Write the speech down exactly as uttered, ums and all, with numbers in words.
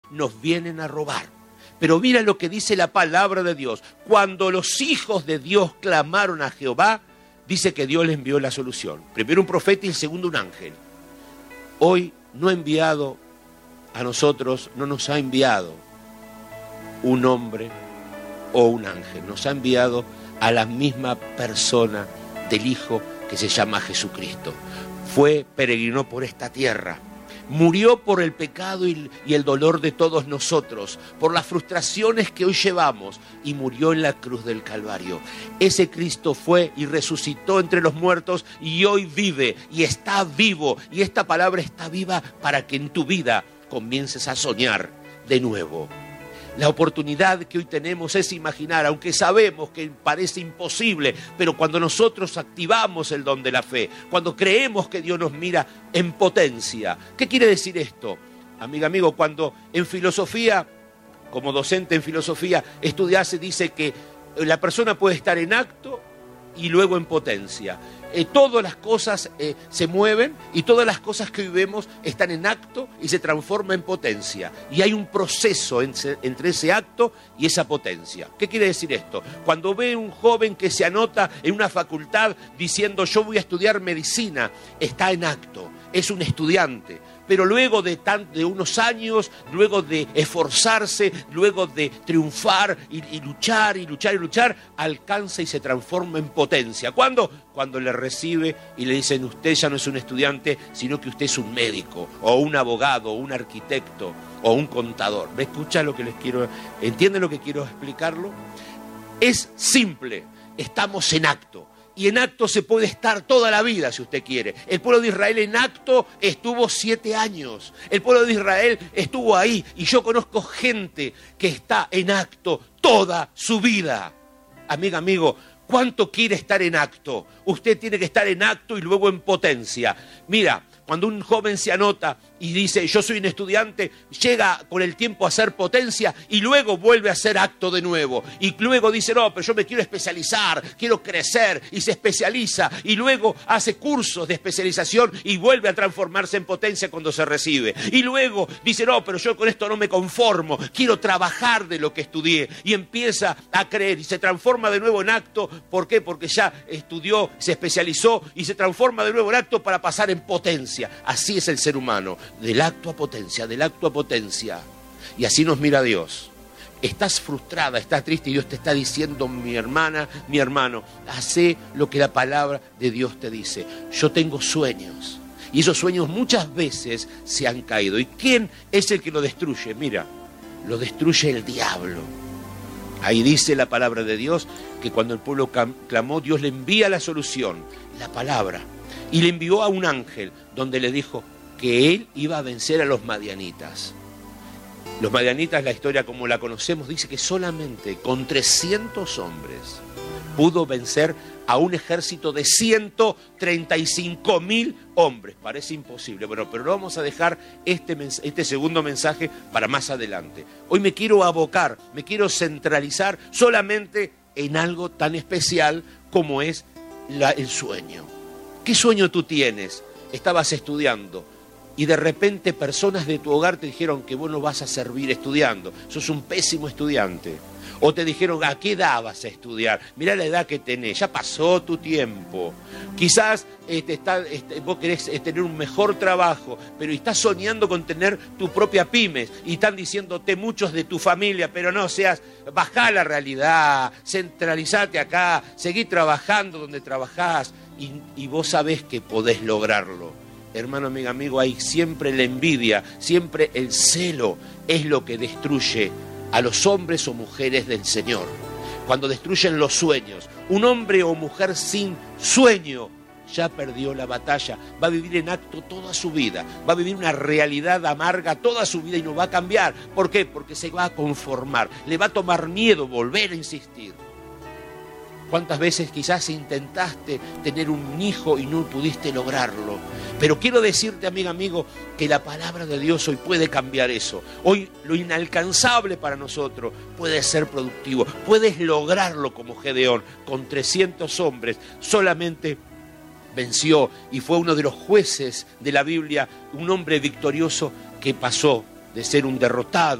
nos vienen a robar. Pero mira lo que dice la palabra de Dios. Cuando los hijos de Dios clamaron a Jehová, dice que Dios le envió la solución. Primero un profeta y el segundo un ángel. Hoy no ha enviado a nosotros, no nos ha enviado un hombre o un ángel. Nos ha enviado a la misma persona del Hijo que se llama Jesucristo. Fue, peregrinó por esta tierra. Murió por el pecado y el dolor de todos nosotros, por las frustraciones que hoy llevamos, y murió en la cruz del Calvario. Ese Cristo fue y resucitó entre los muertos y hoy vive y está vivo. Y esta palabra está viva para que en tu vida comiences a soñar de nuevo. La oportunidad que hoy tenemos es imaginar, aunque sabemos que parece imposible, pero cuando nosotros activamos el don de la fe, cuando creemos que Dios nos mira en potencia. ¿Qué quiere decir esto? Amiga, amigo, cuando en filosofía, como docente en filosofía, estudiase, dice que la persona puede estar en acto y luego en potencia. Eh, todas las cosas eh, se mueven y todas las cosas que hoy vemos están en acto y se transforman en potencia. Y hay un proceso entre, entre ese acto y esa potencia. ¿Qué quiere decir esto? Cuando ve un joven que se anota en una facultad diciendo yo voy a estudiar medicina, está en acto, es un estudiante. Pero luego de, tan, de unos años, luego de esforzarse, luego de triunfar y, y luchar y luchar y luchar, alcanza y se transforma en potencia. ¿Cuándo? Cuando le recibe y le dicen usted ya no es un estudiante, sino que usted es un médico, o un abogado, o un arquitecto, o un contador. ¿Me escucha lo que les quiero? ¿Entienden lo que quiero explicarlo? Es simple, estamos en acto. Y en acto se puede estar toda la vida, si usted quiere. El pueblo de Israel en acto estuvo siete años. El pueblo de Israel estuvo ahí. Y yo conozco gente que está en acto toda su vida. Amiga, amigo, ¿cuánto quiere estar en acto? Usted tiene que estar en acto y luego en potencia. Mira, cuando un joven se anota y dice yo soy un estudiante, llega con el tiempo a ser potencia y luego vuelve a ser acto de nuevo. Y luego dice no, pero yo me quiero especializar, quiero crecer, y se especializa y luego hace cursos de especialización y vuelve a transformarse en potencia cuando se recibe. Y luego dice no, pero yo con esto no me conformo, quiero trabajar de lo que estudié, y empieza a creer y se transforma de nuevo en acto. ¿Por qué? Porque ya estudió, se especializó y se transforma de nuevo en acto para pasar en potencia. Así es el ser humano, del acto a potencia, del acto a potencia. Y así nos mira Dios. Estás frustrada, estás triste y Dios te está diciendo, mi hermana, mi hermano, hace lo que la palabra de Dios te dice. Yo tengo sueños y esos sueños muchas veces se han caído. ¿Y quién es el que lo destruye? Mira, lo destruye el diablo. Ahí dice la palabra de Dios que cuando el pueblo clamó, Dios le envía la solución, la palabra. Y le envió a un ángel donde le dijo que él iba a vencer a los madianitas. Los madianitas, la historia como la conocemos, dice que solamente con trescientos hombres pudo vencer a un ejército de ciento treinta y cinco mil hombres. Parece imposible, bueno, pero lo vamos a dejar este, este segundo mensaje para más adelante. Hoy me quiero abocar, me quiero centralizar solamente en algo tan especial como es la, el sueño. ¿Qué sueño tú tienes? Estabas estudiando y de repente personas de tu hogar te dijeron que vos no vas a servir estudiando, sos un pésimo estudiante. O te dijeron, ¿a qué edad vas a estudiar? Mirá la edad que tenés, ya pasó tu tiempo. Quizás este, está, este, vos querés tener un mejor trabajo, pero estás soñando con tener tu propia pymes. Y están diciéndote muchos de tu familia, pero no seas, bajá la realidad, centralizate acá, seguí trabajando donde trabajás. Y, y vos sabés que podés lograrlo. Hermano, amigo, amigo, hay siempre la envidia, siempre el celo es lo que destruye a los hombres o mujeres del Señor. Cuando destruyen los sueños, un hombre o mujer sin sueño ya perdió la batalla, va a vivir en acto toda su vida, va a vivir una realidad amarga toda su vida y no va a cambiar. ¿Por qué? Porque se va a conformar, le va a tomar miedo volver a insistir. ¿Cuántas veces quizás intentaste tener un hijo y no pudiste lograrlo? Pero quiero decirte, amiga, amigo, que la palabra de Dios hoy puede cambiar eso. Hoy lo inalcanzable para nosotros puede ser productivo. Puedes lograrlo como Gedeón. Con trescientos hombres solamente venció y fue uno de los jueces de la Biblia, un hombre victorioso que pasó de ser un derrotado